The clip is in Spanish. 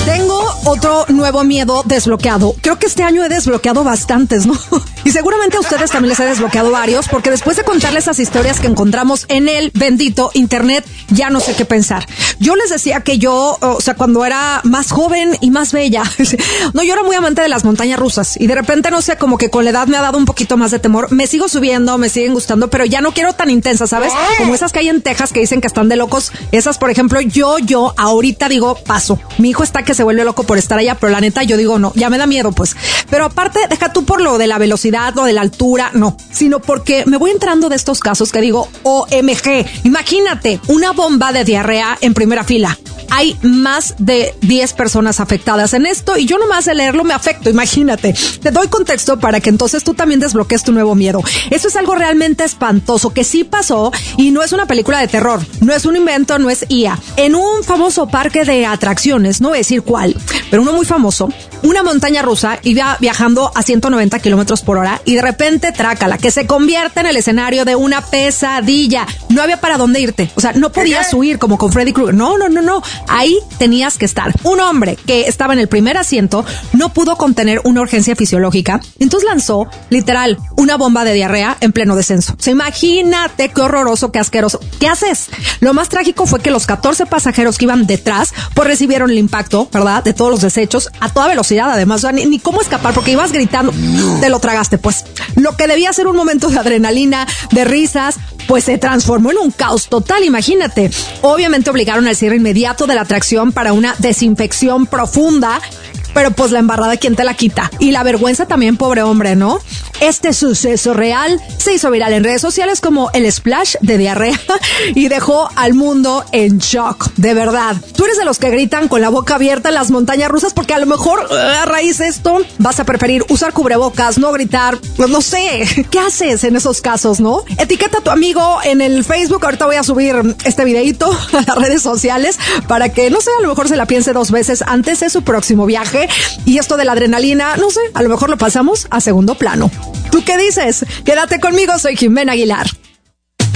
Tengo otro nuevo miedo desbloqueado. Creo que este año he desbloqueado bastantes, ¿no? Y seguramente a ustedes también les he desbloqueado varios, porque después de contarles esas historias que encontramos en el bendito internet, ya no sé qué pensar. Yo les decía que yo, o sea, cuando era más joven y más bella, no, yo era muy amante de las montañas rusas y de repente, no sé, como que con la edad me ha dado un poquito más de temor. Me sigo subiendo, me siguen gustando, pero ya no quiero tan intensas, ¿sabes? Como esas que hay en Texas que dicen que están de locos. Esas, por ejemplo, yo ahorita digo, paso. Mi hijo está que se vuelve loco por estar allá, pero la neta yo digo, no, ya me da miedo, pues. Pero aparte, deja tú por lo de la velocidad, lo de la altura, no, sino porque me voy entrando de estos casos que digo, OMG, imagínate una bomba de diarrea en primera fila. Hay más de 10 personas afectadas en esto y yo nomás de leerlo me afecto, imagínate. Te doy contexto para que entonces tú también desbloquees tu nuevo miedo. Eso es algo realmente espantoso que sí pasó y no es una película de terror, no es un invento, no es IA. En un famoso parque de atracciones, no voy a decir cuál, pero uno muy famoso, una montaña rusa iba viajando a 190 kilómetros por hora y de repente, trácala, que se convierte en el escenario de una pesadilla. No había para dónde irte, o sea, no podías huir como con Freddy Krueger. No. Ahí tenías que estar. Un hombre que estaba en el primer asiento no pudo contener una urgencia fisiológica, entonces lanzó, literal, una bomba de diarrea en pleno descenso. O sea, imagínate qué horroroso, qué asqueroso. ¿Qué haces? Lo más trágico fue que los 14 pasajeros que iban detrás, pues recibieron el impacto, ¿verdad? De todos los desechos a toda velocidad, además. O sea, ni cómo escapar, porque ibas gritando. Te lo tragaste, pues. Lo que debía ser un momento de adrenalina, de risas, pues se transformó en un caos total, imagínate. Obviamente obligaron al cierre inmediato de la atracción para una desinfección profunda, pero pues la embarrada, ¿quién te la quita? Y la vergüenza también, pobre hombre, ¿no? Este suceso real se hizo viral en redes sociales como el splash de diarrea y dejó al mundo en shock, de verdad. Tú eres de los que gritan con la boca abierta en las montañas rusas porque a lo mejor a raíz de esto vas a preferir usar cubrebocas, no gritar, pues no sé. ¿Qué haces en esos casos, no? Etiqueta a tu amigo en el Facebook. Ahorita voy a subir este videito a las redes sociales para que, no sé, a lo mejor se la piense 2 veces antes de su próximo viaje. Y esto de la adrenalina, no sé, a lo mejor lo pasamos a segundo plano. ¿Tú qué dices? Quédate conmigo, soy Jimena Aguilar.